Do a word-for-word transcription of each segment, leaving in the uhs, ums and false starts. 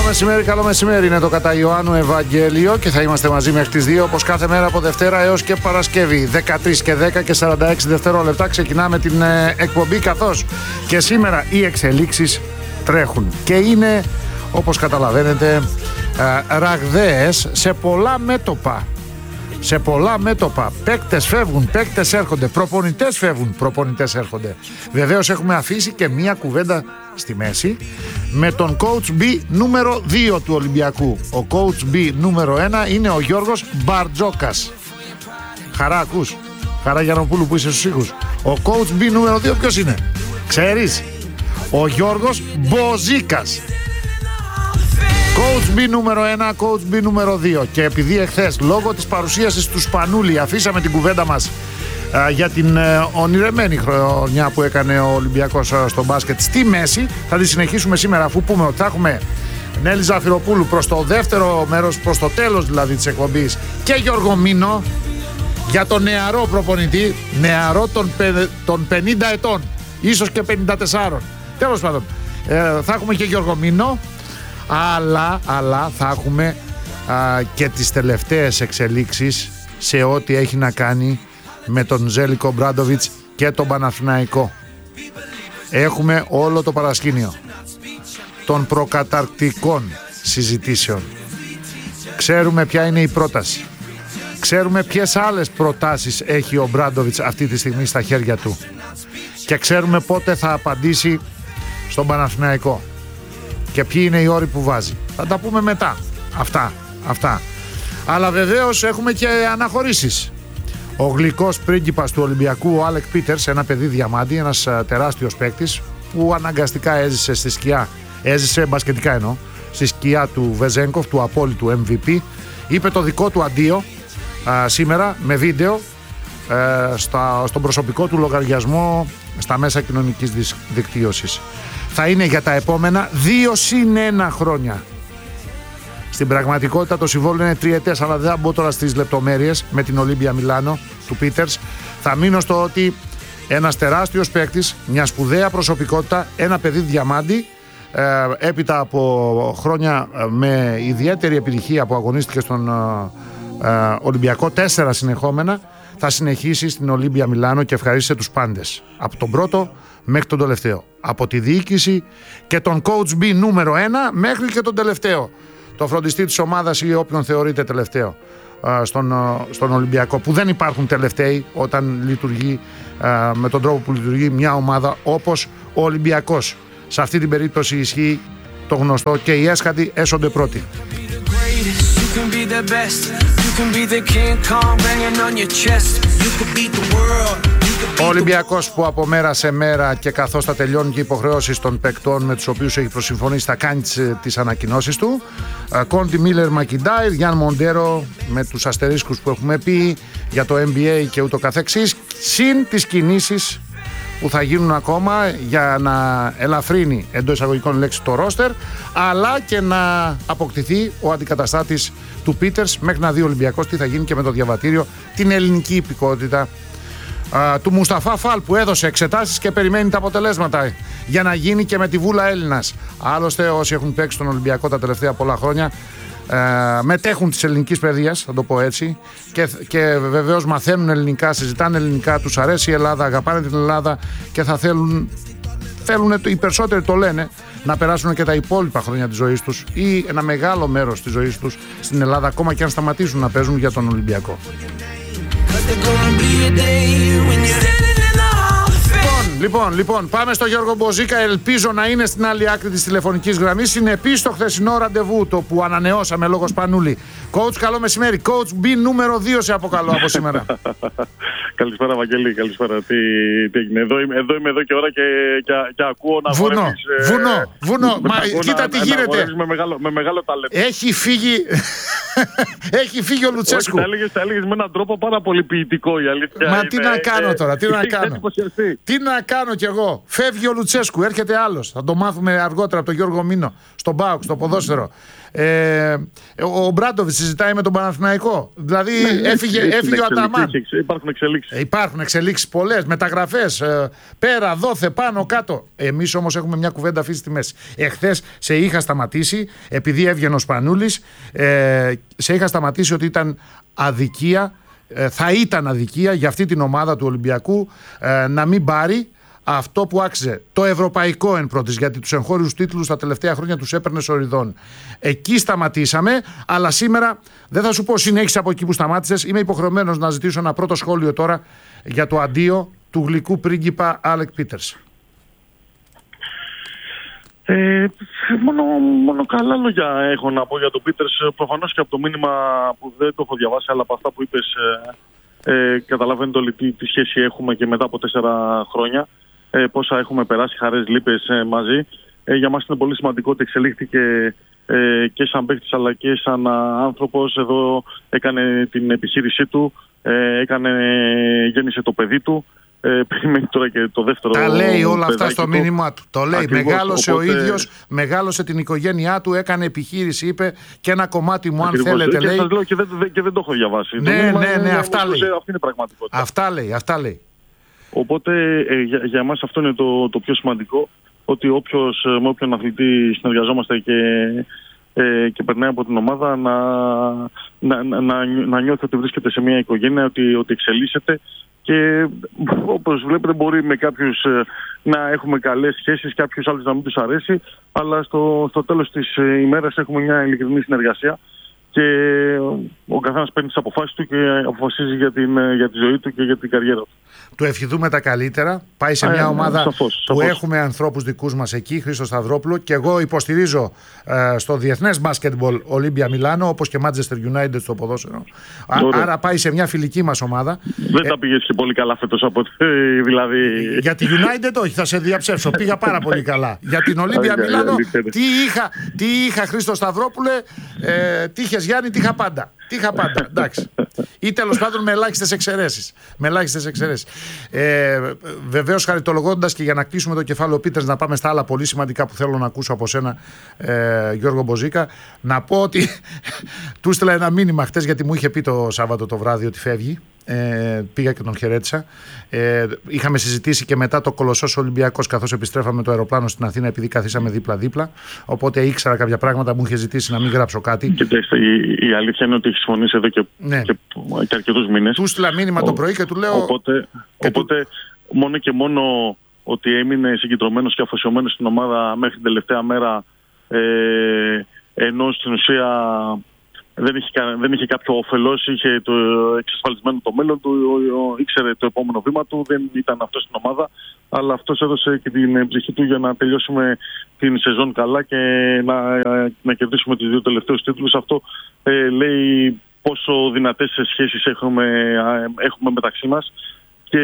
μεσημέρι, καλό μεσημέρι. Είναι το κατά Ιωάννου Ευαγγέλιο και θα είμαστε μαζί μέχρι τις δύο, όπως κάθε μέρα από Δευτέρα έως και Παρασκευή. δεκατρείς και δέκα και σαράντα έξι δευτερόλεπτα ξεκινάμε την ε, εκπομπή, καθώς και σήμερα οι εξελίξεις τρέχουν και είναι, όπως καταλαβαίνετε, ε, ραγδαίες σε πολλά μέτωπα. Σε πολλά μέτωπα. Παίκτες φεύγουν, παίκτες έρχονται, προπονητές φεύγουν, προπονητές έρχονται. Βεβαίως έχουμε αφήσει και μία κουβέντα στη μέση με τον coach B νούμερο δύο του Ολυμπιακού. Ο coach B νούμερο ένα είναι ο Γιώργος Μπαρτζόκας. Χαρά ακούς? Χαρά Γιαννοπούλου που είσαι στους ήχους. Ο coach B νούμερο δύο ποιος είναι? Ξέρεις? Ο Γιώργος Μποζίκας. Coach B νούμερο ένα, coach B νούμερο δύο. Και επειδή εχθές λόγω της παρουσίασης του Σπανούλη αφήσαμε την κουβέντα μας α, για την α, ονειρεμένη χρονιά που έκανε ο Ολυμπιακός α, στο μπάσκετ στη μέση, θα τη συνεχίσουμε σήμερα, αφού πούμε ότι θα έχουμε Νέλη Ζαφυροπούλου προς το δεύτερο μέρος, προς το τέλος δηλαδή της εκπομπής, και Γιώργο Μίνο για τον νεαρό προπονητή, νεαρό των, πε, των πενήντα ετών, ίσως και πενήντα τεσσάρων. Τέλος πάντων, ε, θα έχουμε και Γιώργο Μίνο. Αλλά, αλλά θα έχουμε α, και τις τελευταίες εξελίξεις σε ό,τι έχει να κάνει με τον Ζέλικο Ομπράντοβιτς και τον Παναθηναϊκό. Έχουμε όλο το παρασκήνιο των προκαταρκτικών συζητήσεων. Ξέρουμε ποια είναι η πρόταση. Ξέρουμε ποιες άλλες προτάσεις έχει ο Ομπράντοβιτς αυτή τη στιγμή στα χέρια του. Και ξέρουμε πότε θα απαντήσει στον Παναθηναϊκό και ποιοι είναι οι όροι που βάζει. Θα τα πούμε μετά. Αυτά, αυτά. Αλλά βεβαίως έχουμε και αναχωρήσεις. Ο γλυκός πρίγκιπας του Ολυμπιακού, ο Άλεκ Πίτερς, ένα παιδί διαμάντη, ένας uh, τεράστιος παίκτης που αναγκαστικά έζησε στη σκιά, έζησε μπασκετικά εννοώ, στη σκιά του Βεζένκοφ, του απόλυτου εμ βι πι, είπε το δικό του αντίο uh, σήμερα με βίντεο uh, στα, στον προσωπικό του λογαριασμό στα μέσα κοινωνικής δικτύωσης. Θα είναι για τα επόμενα δύο συν ένα χρόνια. Στην πραγματικότητα το συμβόλαιο είναι τριετές, αλλά δεν θα μπω τώρα στις λεπτομέρειες με την Ολύμπια Μιλάνο του Πίτερς. Θα μείνω στο ότι ένας τεράστιος παίκτης, μια σπουδαία προσωπικότητα, ένα παιδί διαμάντη, ε, έπειτα από χρόνια με ιδιαίτερη επιτυχία που αγωνίστηκε στον ε, ε, Ολυμπιακό, τέσσερα συνεχόμενα, θα συνεχίσει στην Ολύμπια Μιλάνο και ευχαρίστησε τους πάντες. Από τον πρώτο μέχρι τον τελευταίο. Από τη διοίκηση και τον coach B νούμερο ένα μέχρι και τον τελευταίο. Το φροντιστή της ομάδας ή όποιον θεωρείται τελευταίο στον, στον Ολυμπιακό. Που δεν υπάρχουν τελευταίοι όταν λειτουργεί με τον τρόπο που λειτουργεί μια ομάδα όπως ο Ολυμπιακός. Σε αυτή την περίπτωση ισχύει το γνωστό και οι έσχατοι έσονται πρώτοι. Ο Ολυμπιακός που από μέρα σε μέρα και καθώς θα τελειώνουν και οι υποχρεώσεις των παικτών με τους οποίους έχει προσυμφωνήσει θα κάνει τις, τις ανακοινώσεις του. Κόντι, Μίλερ, Μακιντάιρ, Γιάν Μοντέρο με τους αστερίσκους που έχουμε πει για το N B A και ούτω καθεξής, συν τις κινήσεις που θα γίνουν ακόμα για να ελαφρύνει εντός εισαγωγικών λέξη το ρόστερ, αλλά και να αποκτηθεί ο αντικαταστάτης του Πίτερς μέχρι να δει ο Ολυμπιακός τι θα γίνει και με το διαβατήριο, την ελληνική υπηκότητα α, του Μουσταφά Φαλ, που έδωσε εξετάσεις και περιμένει τα αποτελέσματα για να γίνει και με τη βούλα Έλληνας. Άλλωστε όσοι έχουν παίξει στον Ολυμπιακό τα τελευταία πολλά χρόνια Uh, μετέχουν της ελληνικής παιδείας, θα το πω έτσι, και, και βεβαίως μαθαίνουν ελληνικά, συζητάνε ελληνικά, τους αρέσει η Ελλάδα, αγαπάνε την Ελλάδα και θα θέλουν, θέλουν, οι περισσότεροι το λένε, να περάσουν και τα υπόλοιπα χρόνια της ζωής τους ή ένα μεγάλο μέρος της ζωής τους στην Ελλάδα, ακόμα και αν σταματήσουν να παίζουν για τον Ολυμπιακό. Λοιπόν, λοιπόν, πάμε στο Γιώργο Μποζίκα. Ελπίζω να είναι στην άλλη άκρη της τηλεφωνικής γραμμής. Είναι επίσης το χθεσινό ραντεβού, το που ανανεώσαμε λόγω Σπανούλη. Coach, καλό μεσημέρι. Coach B νούμερο δύο σε αποκαλώ από σήμερα. Καλησπέρα, Βαγγέλη, καλησπέρα. Τι, τι έγινε? Εδώ είμαι, εδώ είμαι εδώ και ώρα και, και, και ακούω να βουνό, βορεύεις, βουνό, βουνό. Μα κοίτα να, τι γίνεται. Με μεγάλο, με μεγάλο ταλέντο. Έχει φύγει, Έχει φύγει ο Λουτσέσκου. Όχι, τα έλεγες με έναν τρόπο πάρα πολύ ποιητικό, η αλήθεια. Μα είναι, τι να κάνω τώρα, τι να κάνω. Τι να κάνω κι εγώ. Φεύγει ο Λουτσέσκου, έρχεται άλλος. Θα το μάθουμε αργότερα από τον Γιώργο Μίνο. Στον ΠΑΟΚ, στο ποδόσφαιρο. Ε, ο Μπράντοβιτς συζητάει με τον Παναθηναϊκό. Δηλαδή ναι, έφυγε, έφυγε ο Αταμάν. Υπάρχουν εξελίξεις. Υπάρχουν εξελίξεις πολλές. Μεταγραφές. Ε, πέρα, δόθε, πάνω, κάτω. Εμείς όμως έχουμε μια κουβέντα αφήσει στη μέση. Εχθές σε είχα σταματήσει, επειδή έβγαινε ο Σπανούλης, ε, σε είχα σταματήσει ότι ήταν αδικία, ε, θα ήταν αδικία για αυτή την ομάδα του Ολυμπιακού ε, να μην πάρει αυτό που άξιζε. Το ευρωπαϊκό εν πρώτης, γιατί τους εγχώριους τίτλους τα τελευταία χρόνια τους έπαιρνε σοριδών. Εκεί σταματήσαμε, αλλά σήμερα δεν θα σου πω συνέχισε από εκεί που σταμάτησες. Είμαι υποχρεωμένος να ζητήσω ένα πρώτο σχόλιο τώρα για το αντίο του γλυκού πρίγκιπα Άλεκ Πίτερς. Ε, μόνο, μόνο καλά λόγια έχω να πω για τον Πίτερς. Προφανώς και από το μήνυμα που δεν το έχω διαβάσει, αλλά από αυτά που είπες ε, ε, καταλαβαίνετε όλοι τι, τι σχέση έχουμε και μετά από τέσσερα χρόνια. Ε, πόσα έχουμε περάσει χαρές λύπες ε, μαζί. Ε, για μας είναι πολύ σημαντικό ότι εξελίχθηκε ε, και σαν παίκτης αλλά και σαν α, άνθρωπος. Εδώ έκανε την επιχείρησή του, ε, έκανε, γέννησε το παιδί του. Ε, περιμένει τώρα και το δεύτερο. Τα λέει όλα αυτά στο του. μήνυμά του. Το λέει. Ακριβώς, μεγάλωσε οπότε... ο ίδιος, μεγάλωσε την οικογένειά του, έκανε επιχείρηση, είπε και ένα κομμάτι μου, Ακριβώς. αν θέλετε. Και, λέει... σας λέω και, δεν, και δεν το έχω διαβάσει. Ναι, το ναι, ναι, ναι, αυτά λέει. Αυτή είναι η πραγματικότητα. Αυτά λέει, αυτά λέει. Οπότε ε, για, για εμάς αυτό είναι το, το πιο σημαντικό. Ότι όποιος, με όποιον αθλητή συνεργαζόμαστε και, ε, και περνάει από την ομάδα να, να, να, να, να νιώθει ότι βρίσκεται σε μια οικογένεια, ότι, ότι εξελίσσεται. Και όπως βλέπετε μπορεί με κάποιους ε, να έχουμε καλές σχέσεις, κάποιους άλλους να μην τους αρέσει, αλλά στο, στο τέλος της ε, ημέρας έχουμε μια ειλικρινή συνεργασία και ο καθένας παίρνει τις αποφάσεις του και αποφασίζει για, την, για τη ζωή του και για την καριέρα του. Του ευχηθούμε τα καλύτερα. Πάει σε μια Α, ομάδα σαφώς, που σαφώς. έχουμε ανθρώπους δικούς μας εκεί, Χρήστο Σταυρόπουλο, και εγώ υποστηρίζω ε, στο διεθνές μπάσκετμπολ Ολύμπια Μιλάνο, όπως και Manchester United στο ποδόσφαιρο. Α, άρα πάει σε μια φιλική μας ομάδα. Δεν ε, τα πήγες και πολύ καλά φέτος από δηλαδή. Για τη United όχι, θα σε διαψεύσω. Πήγα πάρα πολύ καλά. Για την Ολύμπια Μιλάνο, τι είχα, τι είχα Χρήστο Σταυρόπουλε, ε, τι είχες Γιάννη, τι είχα πάντα. Τι είχα πάντα, εντάξει. Ή τέλος πάντων με ελάχιστες εξαιρέσεις. Με ελάχιστες εξαιρέσεις. Ε, βεβαίως, χαριτολογώντας και για να κλείσουμε το κεφάλαιο Πίτερς, να πάμε στα άλλα πολύ σημαντικά που θέλω να ακούσω από σένα, ε, Γιώργο Μποζίκα, να πω ότι του έστειλα ένα μήνυμα χτες, γιατί μου είχε πει το Σάββατο το βράδυ ότι φεύγει. Ε, πήγα και τον χαιρέτησα. Ε, είχαμε συζητήσει και μετά το Κολοσσός Ολυμπιακός, καθώς επιστρέφαμε το αεροπλάνο στην Αθήνα, επειδή καθίσαμε δίπλα-δίπλα. Οπότε ήξερα κάποια πράγματα, μου είχε ζητήσει να μην γράψω κάτι. Κοιτάξτε, η, η αλήθεια είναι ότι έχει συμφωνήσει εδώ και, ναι. και, και αρκετούς μήνες. Του στείλα μήνυμα Ο, το πρωί και του λέω. Οπότε, οπότε του... μόνο και μόνο ότι έμεινε συγκεντρωμένος και αφοσιωμένος στην ομάδα μέχρι την τελευταία μέρα, ε, ενώ στην ουσία. Δεν είχε, δεν είχε κάποιο όφελος, είχε το εξασφαλισμένο το μέλλον του, ήξερε το επόμενο βήμα του, δεν ήταν αυτό στην ομάδα, αλλά αυτός έδωσε και την ψυχή του για να τελειώσουμε την σεζόν καλά και να, να κερδίσουμε τους δύο τελευταίους τίτλους. Αυτό ε, λέει πόσο δυνατές σχέσεις έχουμε, έχουμε μεταξύ μας και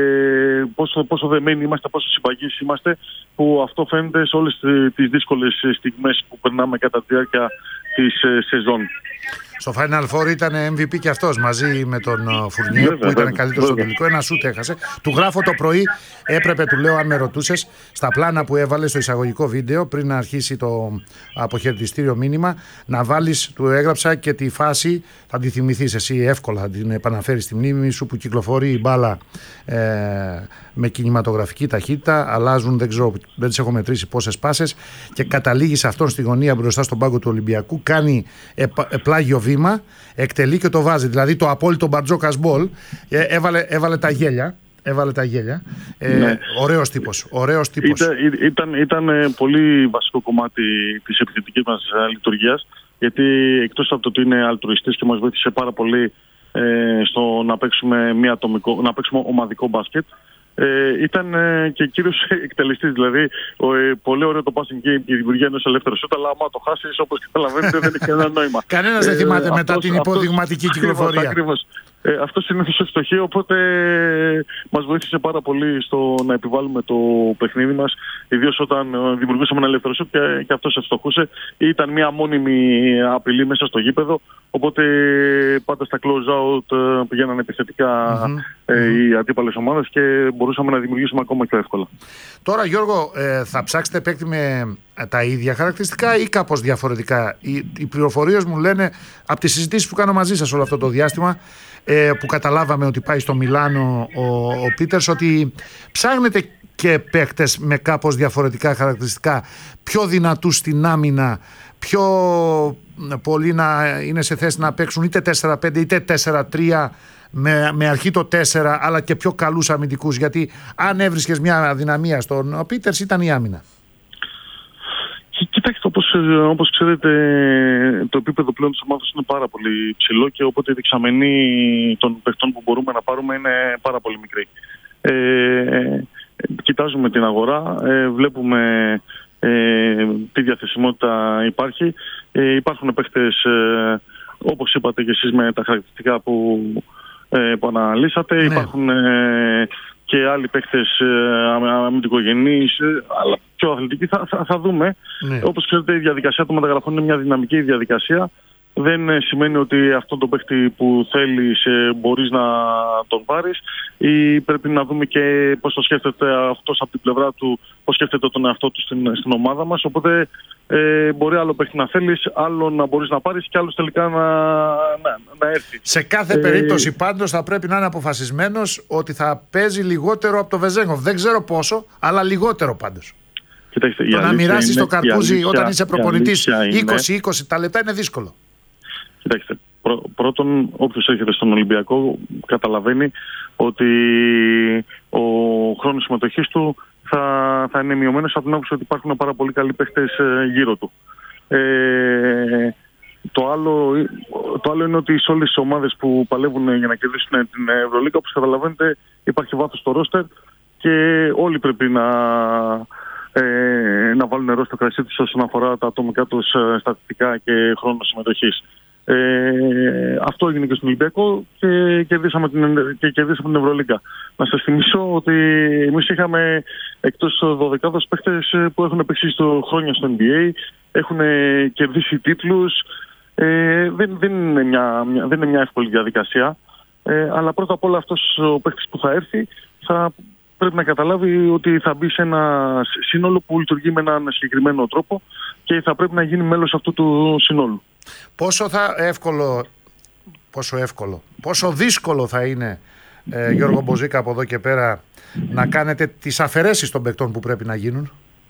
πόσο, πόσο δεμένοι είμαστε, πόσο συμπαγείς είμαστε, που αυτό φαίνεται σε όλες τις δύσκολες στιγμές που περνάμε κατά τη διάρκεια της σεζόν. Στο Final Four ήταν εμ βι πι και αυτός μαζί με τον Φουρνιέ, που ήταν καλύτερος στο τελικό. Ένα σούτ έχασε. Του γράφω το πρωί, έπρεπε, του λέω, αν με ρωτούσες, στα πλάνα που έβαλε στο εισαγωγικό βίντεο πριν να αρχίσει το αποχαιρετιστήριο μήνυμα, να βάλεις, του έγραψα και τη φάση, θα τη θυμηθείς εσύ εύκολα, την επαναφέρεις στη μνήμη σου, που κυκλοφορεί η μπάλα ε, με κινηματογραφική ταχύτητα, αλλάζουν, δεν ξέρω, δεν τις έχω μετρήσει πόσες πάσες, και καταλήγει σε αυτόν στη γωνία μπροστά στον πάγκο του Ολυμπιακού, κάνει επ, πλάγιο βήμα, εκτελεί και το βάζει. Δηλαδή το απόλυτο Μπαρτζόκας μπολ. Ε, έβαλε, έβαλε τα γέλια. Έβαλε τα γέλια. Ε, ναι. Ωραίος τύπος. Ωραίος τύπος. Ήταν, ήταν, ήταν πολύ βασικό κομμάτι της επιθετικής μας λειτουργίας, γιατί εκτός από το ότι είναι αλτρουιστής και μας βοήθησε πάρα πολύ ε, στο να παίξουμε, μία ατομικό, να παίξουμε ομαδικό μπάσκετ, Ε, ήταν ε, και κύριος εκτελεστής. Δηλαδή, ο, ε, πολύ ωραίο το passing game και η δημιουργία ενός ελεύθερου σούτ, αλλά άμα το χάσεις, όπως καταλαβαίνετε, δεν έχει κανένα νόημα. Κανένας δεν θυμάται ε, μετά αυτός, την υποδειγματική αυτός, κυκλοφορία. Ακριβώς, Ε, αυτό συνήθως ευστοχεί, οπότε μας βοήθησε πάρα πολύ στο να επιβάλλουμε το παιχνίδι μας, ιδίως όταν δημιουργούσαμε ένα ελεύθερο σουτ και, και αυτός ευστοχούσε. Ήταν μια μόνιμη απειλή μέσα στο γήπεδο, οπότε πάντα στα close out πηγαίνανε επιθετικά mm-hmm. ε, οι αντίπαλες ομάδες και μπορούσαμε να δημιουργήσουμε ακόμα πιο εύκολα. Τώρα, Γιώργο, ε, θα ψάξετε παίκτη με τα ίδια χαρακτηριστικά ή κάπως διαφορετικά? Οι, οι πληροφορίες μου λένε από τις συζητήσεις που κάνω μαζί σας όλο αυτό το διάστημα, ε, που καταλάβαμε ότι πάει στο Μιλάνο ο, ο Πίτερς, ότι ψάχνετε και παίκτες με κάπως διαφορετικά χαρακτηριστικά, πιο δυνατούς στην άμυνα, πιο πολύ να είναι σε θέση να παίξουν είτε τέσσερα πέντε είτε τέσσερα τρία με, με αρχή το τέσσερα, αλλά και πιο καλούς αμυντικούς, γιατί αν έβρισκες μια αδυναμία στον Πίτερς ήταν η άμυνα. Κοιτάξτε, όπως, όπως ξέρετε, το επίπεδο πλέον της ομάδας είναι πάρα πολύ ψηλό και οπότε η δεξαμενή των παιχτών που μπορούμε να πάρουμε είναι πάρα πολύ μικρή. Ε, κοιτάζουμε την αγορά, ε, βλέπουμε ε, τι διαθεσιμότητα υπάρχει. Ε, υπάρχουν παίχτες, ε, όπως είπατε και εσείς, με τα χαρακτηριστικά που, ε, που αναλύσατε. Ναι. Υπάρχουν ε, και άλλοι παίχτες ε, αμυντικογενείς, ε, αλλά πιο αθλητικοί. Θα, θα, θα δούμε. Ναι. Όπως ξέρετε, η διαδικασία των μεταγραφών είναι μια δυναμική διαδικασία. Δεν ε, σημαίνει ότι αυτόν τον παίχτη που θέλεις ε, μπορείς να τον πάρεις, ή πρέπει να δούμε και πώς το σκέφτεται αυτός από την πλευρά του, πώς σκέφτεται τον εαυτό του στην, στην ομάδα μας. Οπότε ε, μπορεί άλλο παίχτη να θέλεις, άλλο να μπορείς να πάρεις και άλλος τελικά να, να, να έρθει. Σε κάθε ε, περίπτωση πάντως θα πρέπει να είναι αποφασισμένος ότι θα παίζει λιγότερο από το Βεζέγκοφ. Δεν ξέρω πόσο, αλλά λιγότερο πάντως. Κοιτάξτε, το να μοιράσεις το καρπούζι αλήθεια, όταν είσαι προπονητής είκοσι είκοσι τα λεπτά είναι δύσκολο. Κοιτάξτε, πρω, πρώτον, όποιος έρχεται στον Ολυμπιακό καταλαβαίνει ότι ο χρόνος συμμετοχής του θα, θα είναι μειωμένος από την άποψη ότι υπάρχουν πάρα πολύ καλοί παίχτες γύρω του. Ε, το, άλλο, το άλλο είναι ότι σε όλες τις ομάδες που παλεύουν για να κερδίσουν την Ευρωλίγκα, όπως καταλαβαίνετε, υπάρχει βάθος στο ρόστερ και όλοι πρέπει να, ε, να βάλουν νερό στο κρασί τους όσον αφορά τα ατομικά τους στατιστικά και χρόνο συμμετοχής. Ε, αυτό έγινε και στον Ολυμπιακό και κερδίσαμε την, και κερδίσαμε την Ευρωλίγκα. Να σας θυμίσω ότι εμείς είχαμε εκτός δωδεκάδος παίχτες που έχουν παίξει στο χρόνια στο N B A, έχουν κερδίσει τίτλους. Ε, δεν, δεν, είναι μια, μια, δεν είναι μια εύκολη διαδικασία, ε, αλλά πρώτα απ' όλα αυτός ο παίχτης που θα έρθει θα πρέπει να καταλάβει ότι θα μπει σε ένα σύνολο που λειτουργεί με έναν συγκεκριμένο τρόπο και θα πρέπει να γίνει μέλος αυτού του συνόλου. Πόσο θα εύκολο, πόσο εύκολο, πόσο δύσκολο θα είναι, ε, Γιώργο Μποζίκα, από εδώ και πέρα να κάνετε τις αφαιρέσεις των παικτών που πρέπει να γίνουν?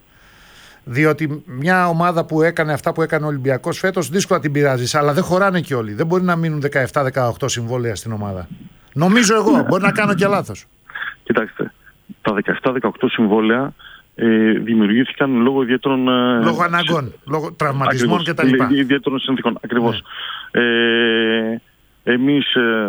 Διότι μια ομάδα που έκανε αυτά που έκανε ο Ολυμπιακός φέτος δύσκολα την πειράζεις, αλλά δεν χωράνε και όλοι. Δεν μπορεί να μείνουν δεκαεπτά δεκαοκτώ συμβόλαια στην ομάδα. Νομίζω εγώ, μπορεί να κάνω και λάθος. Κοιτάξτε, τα δεκαεπτά δεκαοκτώ συμβόλαια Ε, δημιουργήθηκαν λόγω ιδιαίτερων λόγω αναγκών, σε... λόγω τραυματισμών κτλ. Ιδιαίτερων συνθήκων. Ακριβώς. Ναι. Ε, εμείς, ε,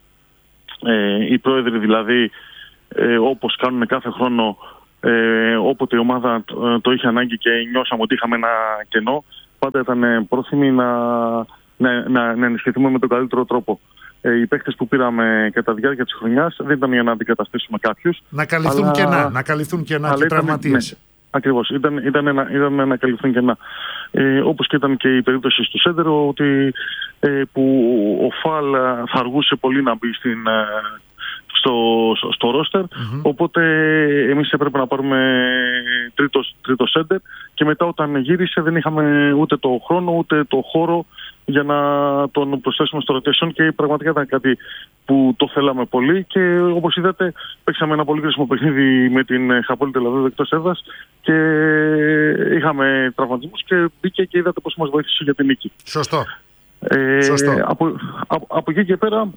ε, οι πρόεδροι δηλαδή, ε, όπως κάνουμε κάθε χρόνο, ε, όποτε η ομάδα ε, το είχε ανάγκη και νιώσαμε ότι είχαμε ένα κενό, πάντα ήταν πρόθυμοι να, να, να, να ενισχυθούμε με τον καλύτερο τρόπο. Οι παίκτες που πήραμε κατά τη διάρκεια της χρονιάς δεν ήταν για να αντικαταστήσουμε κάποιους. Να καλυφθούν αλλά... κενά, να καλυφθούν κενά και τραυματίες. Ναι, ακριβώς, ήταν, ήταν, ένα, ήταν να καλυφθούν κενά. Ε, όπως και ήταν και η περίπτωση του Σέντερο, ότι, ε, που ο Φαλ θα αργούσε πολύ να μπει στην, στο, στο, στο ρόστερ, mm-hmm. οπότε εμείς έπρεπε να πάρουμε τρίτο, τρίτο Σέντερ και μετά όταν γύρισε δεν είχαμε ούτε το χρόνο ούτε το χώρο για να τον προσθέσουμε στο rotation και πραγματικά ήταν κάτι που το θέλαμε πολύ και όπως είδατε παίξαμε ένα πολύ κρίσιμο παιχνίδι με την Χαπόλη Τελαβίβ εκτός έδρας και είχαμε τραυματισμούς και μπήκε και είδατε πώς μας βοήθησε για την νίκη. Σωστό. Ε, Σωστό. Από, από, από εκεί και πέρα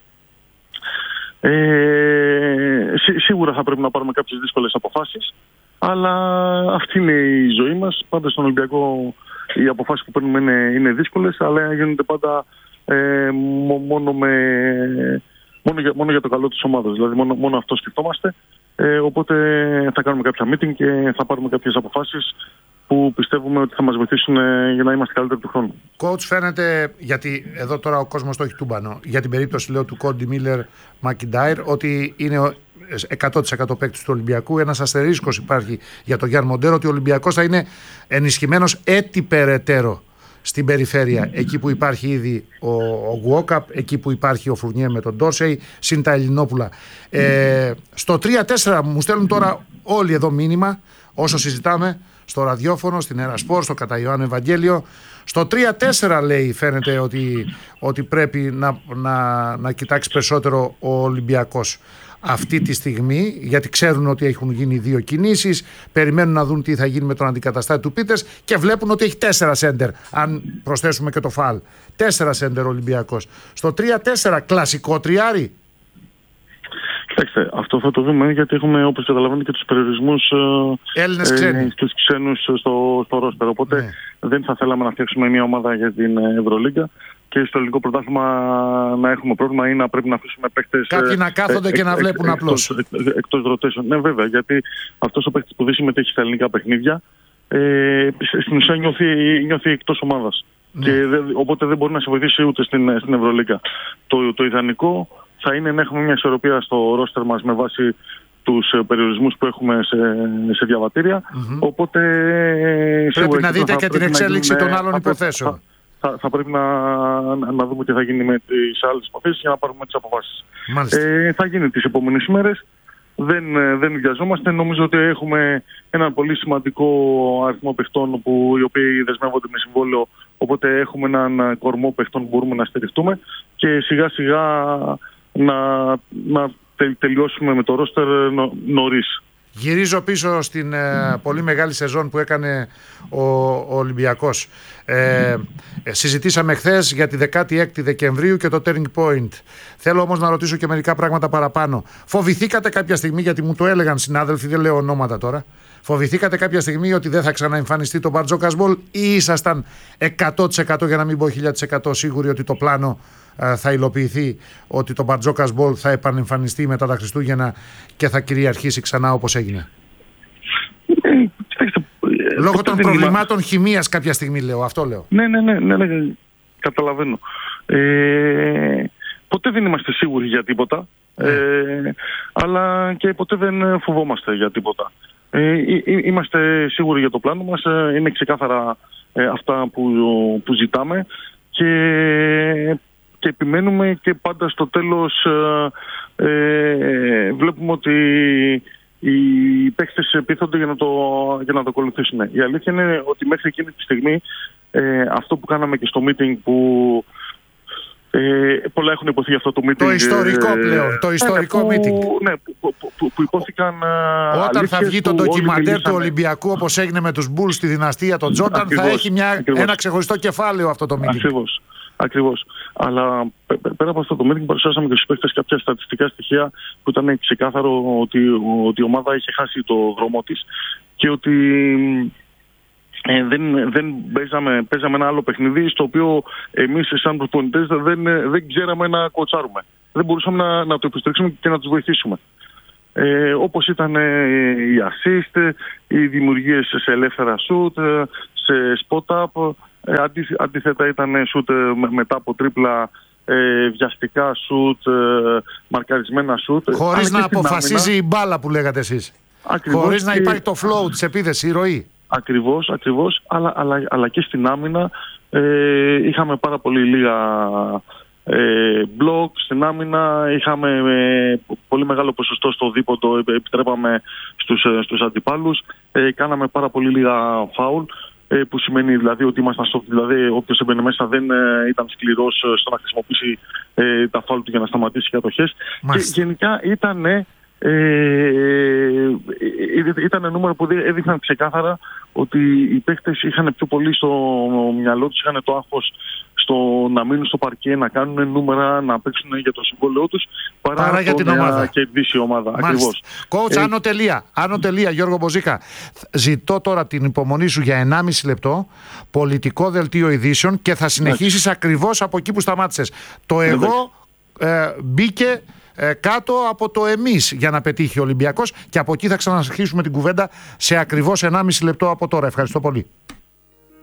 ε, σί, σίγουρα θα πρέπει να πάρουμε κάποιες δύσκολες αποφάσεις, αλλά αυτή είναι η ζωή μας. Πάντα στον Ολυμπιακό οι αποφάσεις που παίρνουμε είναι, είναι δύσκολες, αλλά γίνονται πάντα ε, μόνο, με, μόνο, για, μόνο για το καλό της ομάδας. Δηλαδή μόνο, μόνο αυτό σκεφτόμαστε. Ε, οπότε θα κάνουμε κάποια meeting και θα πάρουμε κάποιες αποφάσεις που που πιστεύουμε ότι θα μας βοηθήσουν για να είμαστε καλύτεροι του χρόνου. Coach, φαίνεται, γιατί εδώ τώρα ο κόσμος το έχει τούμπανο, για την περίπτωση λέω του Κόντι Μίλλερ Μακιντάιρ, ότι είναι εκατό τοις εκατό παίκτης του Ολυμπιακού. Ένας αστερίσκος υπάρχει για τον Γιάννη Μοντέρο, ότι ο Ολυμπιακός θα είναι ενισχυμένος έτη περαιτέρω στην περιφέρεια, εκεί που υπάρχει ήδη ο, ο Γουόκαπ, εκεί που υπάρχει ο Φουρνιέ με τον Ντόρσεϊ, συν τα Ελληνόπουλα. Ε, στο τρία τέσσερα μου στέλνουν τώρα όλοι εδώ μήνυμα, όσο συζητάμε, στο ραδιόφωνο, στην Ερασπορ, στο κατά Ιωάννου Ευαγγέλιο. Στο τρία τέσσερα λέει φαίνεται ότι, ότι πρέπει να, να, να κοιτάξει περισσότερο ο Ολυμπιακός αυτή τη στιγμή, γιατί ξέρουν ότι έχουν γίνει δύο κινήσεις, περιμένουν να δουν τι θα γίνει με τον αντικαταστάτη του Πίτερς και βλέπουν ότι έχει τέσσερα σέντερ, αν προσθέσουμε και το φαλ. Τέσσερα σέντερ ο Ολυμπιακός. Στο τρία τέσσερα κλασικό τριάρι. Κοιτάξτε, αυτό θα το δούμε, γιατί έχουμε, όπως καταλαβαίνετε, και τους περιορισμούς Έλληνες ξένοι. Ε, στους ξένους στο, στο ρόστερ. Οπότε ναι. δεν θα θέλαμε να φτιάξουμε μια ομάδα για την Ευρωλίγκα και στο ελληνικό πρωτάθλημα να έχουμε πρόβλημα ή να πρέπει να αφήσουμε παίκτες. Κάποιοι να κάθονται ε, και ε, να βλέπουν ε, απλώς. Εκτός, εκτός rotation. Ναι, βέβαια, γιατί αυτός ο παίκτης που δεν συμμετέχει στα ελληνικά παιχνίδια ε, στην ουσία νιώθει, νιώθει εκτός ομάδας. Ναι. Και δε, οπότε δεν μπορεί να σε βοηθήσει ούτε στην, στην Ευρωλίγκα. Το, το ιδανικό θα είναι να έχουμε μια ισορροπία στο ρόστερ μας με βάση τους περιορισμούς που έχουμε σε, σε διαβατήρια. Mm-hmm. Οπότε πρέπει να δείτε και την εξέλιξη των άλλων υποθέσεων. Θα, θα, θα πρέπει να, να, να δούμε τι θα γίνει με τις άλλες υποθέσεις για να πάρουμε τις αποφάσεις. Ε, θα γίνει τις επόμενες ημέρες. Δεν, δεν βιαζόμαστε. Νομίζω ότι έχουμε έναν πολύ σημαντικό αριθμό παιχτών που, οι οποίοι δεσμεύονται με συμβόλαιο. Οπότε έχουμε έναν κορμό παιχτών που μπορούμε να στηριχτούμε και σιγά σιγά να, να τελειώσουμε με το ρόστερ νο, νωρίς. Γυρίζω πίσω στην ε, πολύ μεγάλη σεζόν που έκανε ο, ο Ολυμπιακός. Ε, ε, συζητήσαμε χθες για τη δεκάτη έκτη Δεκεμβρίου και το turning point. Θέλω όμως να ρωτήσω και μερικά πράγματα παραπάνω. Φοβηθήκατε κάποια στιγμή, γιατί μου το έλεγαν συνάδελφοι, δεν λέω ονόματα τώρα, φοβηθήκατε κάποια στιγμή ότι δεν θα ξαναεμφανιστεί το Μπαρτζόκας Μπολ, ή ήσασταν εκατό τοις εκατό, για να μην πω χίλια τοις εκατό σίγουροι ότι το πλάνο ε, θα υλοποιηθεί, ότι το Μπαρτζόκας Μπολ θα επανεμφανιστεί μετά τα Χριστούγεννα και θα κυριαρχήσει ξανά όπως έγινε? Ε, κοιτάξτε, λόγω των προβλημάτων χημείας κάποια στιγμή λέω, αυτό λέω. Ναι, ναι, ναι, ναι, ναι, καταλαβαίνω. Ε, ποτέ δεν είμαστε σίγουροι για τίποτα, ναι. ε, αλλά και ποτέ δεν φοβόμαστε για τίποτα. Ε, είμαστε σίγουροι για το πλάνο μας, είναι ξεκάθαρα ε, αυτά που, που ζητάμε και, και επιμένουμε, και πάντα στο τέλος ε, ε, βλέπουμε ότι οι παίκτες πείθονται για να το, για να το ακολουθήσουν. Η αλήθεια είναι ότι μέχρι εκείνη τη στιγμή ε, αυτό που κάναμε και στο meeting που Ε, πολλά έχουν υποθεί για αυτό το meeting. Το ιστορικό ε, πλέον, το ιστορικό που, meeting. Ναι, που, που, που, που υπόθηκαν. Όταν θα βγει το ντοκιμαντέρ του Ολυμπιακού, όπως έγινε με τους Bulls στη δυναστεία των Τζόρνταν, θα έχει μια, ακριβώς. ένα ξεχωριστό κεφάλαιο αυτό το meeting. Ακριβώς. Ακριβώς. Αλλά πέρα από αυτό το meeting παρουσιάσαμε και στους παίκτες κάποια στατιστικά στοιχεία που ήταν ξεκάθαρο ότι, ότι η ομάδα είχε χάσει το δρόμο της και ότι Ε, δεν, δεν παίζαμε, παίζαμε ένα άλλο παιχνίδι στο οποίο εμείς σαν προπονητές δεν, δεν ξέραμε να κοτσάρουμε. Δεν μπορούσαμε να, να το επιστρέψουμε και να τους βοηθήσουμε. Ε, όπως ήταν ε, οι assist, οι δημιουργίες σε ελεύθερα shoot, σε spot-up. Ε, αντί, αντίθετα ήταν shoot μετά από τρίπλα, ε, βιαστικά shoot, ε, μαρκαρισμένα shoot. Χωρίς να αποφασίζει άμυνα η μπάλα που λέγατε εσείς. Ακριβώς. Χωρίς και... να υπάρχει το flow της επίθεσης, η ροή. Ακριβώς, ακριβώς, αλλά, αλλά, αλλά και στην άμυνα ε, είχαμε πάρα πολύ λίγα ε, μπλοκ στην άμυνα, είχαμε ε, πολύ μεγάλο ποσοστό στο δίποτο, επιτρέπαμε στους, στους αντιπάλους, ε, κάναμε πάρα πολύ λίγα φάουλ, ε, που σημαίνει δηλαδή ότι ήμασταν soft, δηλαδή όποιος έμπαινε μέσα δεν ε, ήταν σκληρός στο να χρησιμοποιήσει ε, τα φάουλ του για να σταματήσει κατοχές. Και γενικά ήταν... Ε, Ε, ήταν νούμερα που έδειχναν ξεκάθαρα ότι οι παίκτες είχαν πιο πολύ στο μυαλό τους, είχαν το άγχος στο να μείνουν στο παρκέ, να κάνουν νούμερα, να παίξουν για το συμβόλαιό τους, παρά, παρά για την ομάδα. Να κερδίσει η ομάδα. Ακριβώς. Coach, ε, άνω τελεία, άνω τελεία, Γιώργο Μποζίκα. Ζητώ τώρα την υπομονή σου για ενάμιση λεπτό, πολιτικό δελτίο ειδήσεων, και θα συνεχίσεις ακριβώς από εκεί που σταμάτησες. Το εγώ ε, μπήκε ε, κάτω από το εμείς για να πετύχει ο Ολυμπιακός, και από εκεί θα ξαναρχίσουμε την κουβέντα σε ακριβώς ενάμιση λεπτό από τώρα. Ευχαριστώ πολύ.